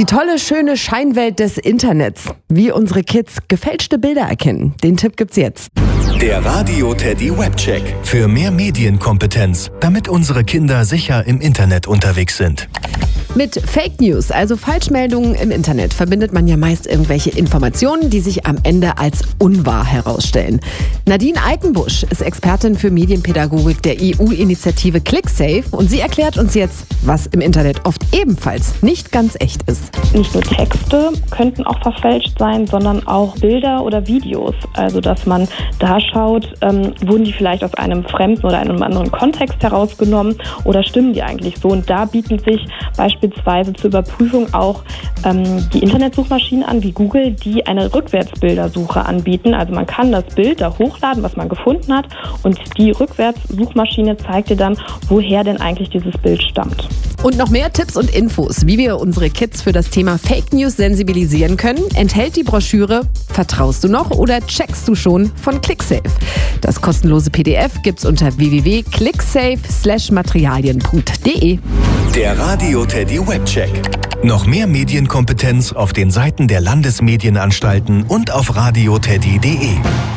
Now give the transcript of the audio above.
Die tolle, schöne Scheinwelt des Internets. Wie unsere Kids gefälschte Bilder erkennen. Den Tipp gibt's jetzt. Der Radio Teddy Webcheck. Für mehr Medienkompetenz, damit unsere Kinder sicher im Internet unterwegs sind. Mit Fake News, also Falschmeldungen im Internet, verbindet man ja meist irgendwelche Informationen, die sich am Ende als unwahr herausstellen. Nadine Eikenbusch ist Expertin für Medienpädagogik der EU-Initiative ClickSafe und sie erklärt uns jetzt, was im Internet oft ebenfalls nicht ganz echt ist. Nicht nur Texte könnten auch verfälscht sein, sondern auch Bilder oder Videos. Also dass man da schaut, wurden die vielleicht aus einem fremden oder einem anderen Kontext herausgenommen oder stimmen die eigentlich so? Und da bieten sich beispielsweise zur Überprüfung auch die Internetsuchmaschinen an, wie Google, die eine Rückwärtsbildersuche anbieten. Also man kann das Bild da hochladen, was man gefunden hat, und die Rückwärtssuchmaschine zeigt dir dann, woher denn eigentlich dieses Bild stammt. Und noch mehr Tipps und Infos, wie wir unsere Kids für das Thema Fake News sensibilisieren können, enthält die Broschüre Vertraust du noch oder checkst du schon von ClickSafe. Das kostenlose PDF gibt's unter www.clicksafe/materialien.de. Der Radio Teddy Webcheck. Noch mehr Medienkompetenz auf den Seiten der Landesmedienanstalten und auf radioteddy.de.